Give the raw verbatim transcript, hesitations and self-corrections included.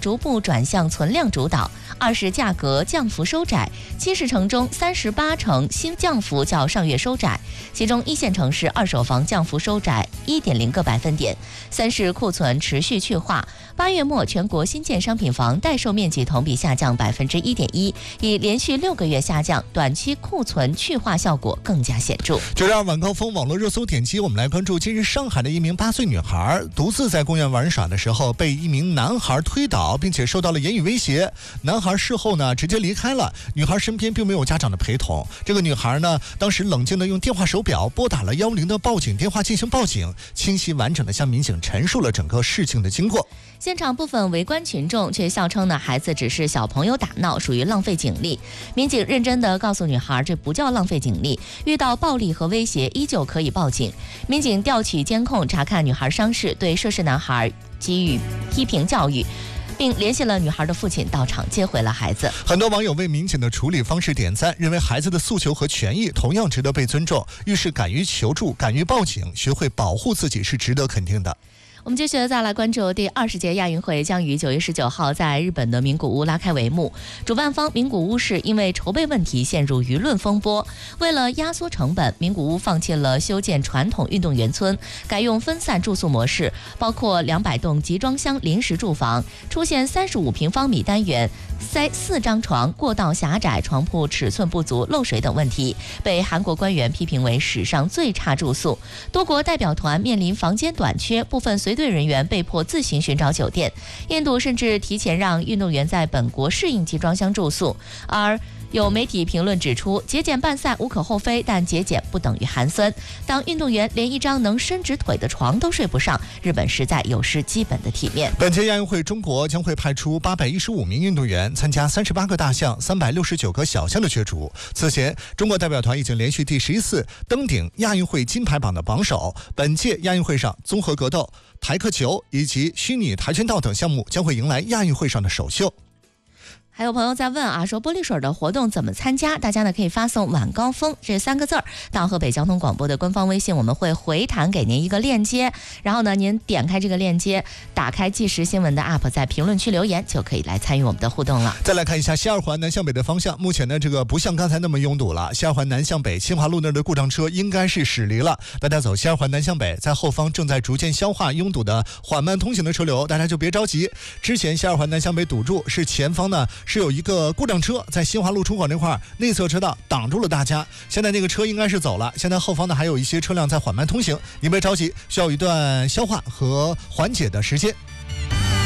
逐步转向存量主导。二是价格降幅收窄，七十城中三十八城新降幅较上月收窄，其中一线城市二手房降幅收窄 一点零 个百分点。三是库存持续去化，八月末全国新建商品房待售面积同比下降 百分之一点一， 已连续六个月下降，短期库存去化效果更加显著。 九点二晚高峰网络热搜点击，我们来关注近日上海的一名八岁女孩独自在公园玩耍的时候被一名男孩推倒，并且受到了言语威胁。男孩事后呢直接离开了，女孩身边并没有家长的陪同。这个女孩呢当时冷静地用电话手表拨打了一零的报警电话进行报警，清晰完整地向民警陈述了整个事情的经过。 现场部分围观群众却笑称呢，孩子只是小朋友打闹，属于浪费警力。民警认真地告诉女孩，这不叫浪费警力，遇到暴力和威胁依旧可以报警。民警调取监控查看女孩伤势，对涉事男孩给予批评教育，并联系了女孩的父亲到场接回了孩子。 很多网友为民警的处理方式点赞，认为孩子的诉求和权益同样值得被尊重，遇事敢于求助，敢于报警，学会保护自己是值得肯定的。 我们接着再来关注第二十届亚运会将于九月十九号在日本的名古屋拉开帷幕。主办方名古屋市因为筹备问题陷入舆论风波，为了压缩成本，名古屋放弃了修建传统运动员村，改用分散住宿模式，包括两百栋集装箱临时住房，出现三十五平方米单元塞四张床、过道狭窄、床铺尺寸不足、漏水等问题，被韩国官员批评为史上最差住宿。多国代表团面临房间短缺，部分随队人员被迫自行寻找酒店。印度甚至提前让运动员在本国适应集装箱住宿，而有媒体评论指出，节俭办赛无可厚非，但节俭不等于寒酸。当运动员连一张能伸直腿的床都睡不上，日本实在有失基本的体面。 本届亚运会，中国将会派出八百一十五名运动员参加三十八个大项、三百六十九个小项的角逐。此前，中国代表团已经连续第十一次登顶亚运会金牌榜的榜首。本届亚运会上，综合格斗、台克球以及虚拟跆拳道等项目将会迎来亚运会上的首秀。 还有朋友在问啊，说玻璃水的活动怎么参加？大家呢可以发送晚高峰这三个字儿到河北交通广播的官方微信，我们会回弹给您一个链接，然后呢您点开这个链接，打开即时新闻的 app， 在评论区留言就可以来参与我们的互动了。 再来看一下西二环南向北的方向，目前呢这个不像刚才那么拥堵了。西二环南向北清华路那儿的故障车应该是驶离了，大家走西二环南向北，在后方正在逐渐消化拥堵的缓慢通行的车流，大家就别着急。之前西二环南向北堵住是前方呢是有一个故障车在新华路出口那块内侧车道挡住了大家，现在那个车应该是走了，现在后方呢还有一些车辆在缓慢通行，您别着急，需要一段消化和缓解的时间。